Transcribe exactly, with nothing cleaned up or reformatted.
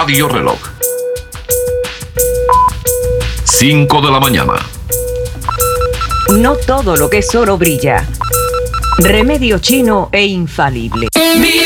Radio Reloj. cinco de la mañana. No todo lo que es oro brilla. Remedio chino e infalible. Mi